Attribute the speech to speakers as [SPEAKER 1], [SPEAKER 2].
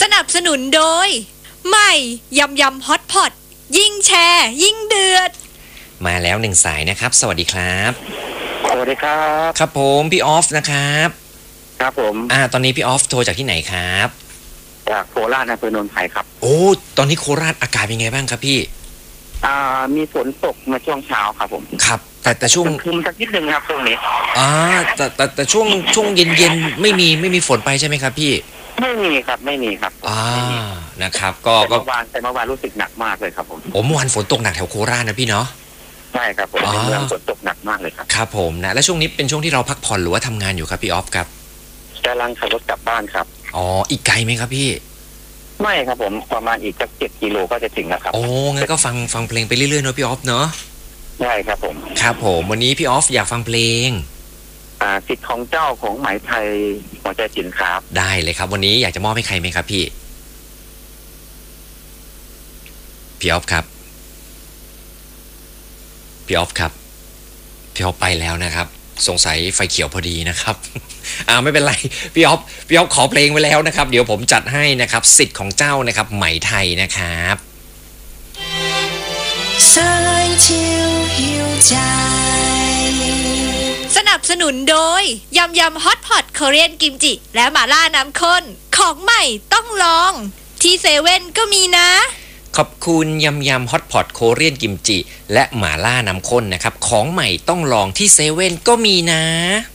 [SPEAKER 1] สนับสนุนโดยใหม่ยำยำฮอตพอตยิ่งแชร์ยิ่งเดือด
[SPEAKER 2] มาแล้วหนึ่งสายนะครับสวัสดีครับ
[SPEAKER 3] สวัสดีครับ
[SPEAKER 2] ครับผมพี่ออฟนะครับ
[SPEAKER 3] ครับผม
[SPEAKER 2] ตอนนี้พี่ออฟโทรจากที่ไหนครับ
[SPEAKER 3] จากโคราชอำเภอโนนไผ่ครับ
[SPEAKER 2] โอ้ตอนนี้โคราชอากาศเป็นไงบ้างครับพี่
[SPEAKER 3] มีฝนตกมาช่วงเช้าครับผม
[SPEAKER 2] ครับแต่ช่วง
[SPEAKER 3] คึมสักนิดนึงครับช่วงนี้
[SPEAKER 2] แต่ช่วงเย็นๆไม่มีฝนไปใช่ไหมครับพี่
[SPEAKER 3] ไม่มีครับ
[SPEAKER 2] นะครับก็
[SPEAKER 3] เมื่อวานรู้สึกหนักมากเลยครับผม
[SPEAKER 2] เมื่อวานฝนตกหนักแถวโคราชนะพี่เนาะ
[SPEAKER 3] ใช่ครับผมเมืองฝนตกหนักมากเลยครับ
[SPEAKER 2] ครับผมนะและช่วงนี้เป็นช่วงที่เราพักผ่อนหรือว่าทำงานอยู่ครับพี่ออฟครับ
[SPEAKER 3] กำลังขับรถกลับบ้านครับ
[SPEAKER 2] อีกไกลไหมครับพี่
[SPEAKER 3] ไม่ครับผมประมาณอีกสัก7 กิโลก็จะถึงแล้วครับ
[SPEAKER 2] งั้นก็ฟังเพลงไปเรื่อยๆเนาะพี่ออฟเนาะ
[SPEAKER 3] ใช่ครับผม
[SPEAKER 2] ครับผมวันนี้พี่ออฟอยากฟังเพลง
[SPEAKER 3] สิทธิ์ของเจ้าของไหมไทยหัวใจศิลป์ครับ
[SPEAKER 2] ได้เลยครับวันนี้อยากจะมอบให้ใครไหมครับพี่ออฟครับพี่ออฟไปแล้วนะครับสงสัยไฟเขียวพอดีนะครับไม่เป็นไรพี่ออฟขอเพลงไว้แล้วนะครับเดี๋ยวผมจัดให้นะครับสิทธิ์ของเจ้านะครับไหมไทยนะครับ
[SPEAKER 1] สนับสนุนโดยยำยำฮอตพอตเกาหลีกิมจิและหม่าล่าน้ำข้นของใหม่ต้องลองที่เซเว่นก็มีนะ
[SPEAKER 2] ขอบคุณยำฮอตพอตโคเรียนกิมจิและหม่าล่าน้ำข้นนะครับของใหม่ต้องลองที่เซเว่นก็มีนะ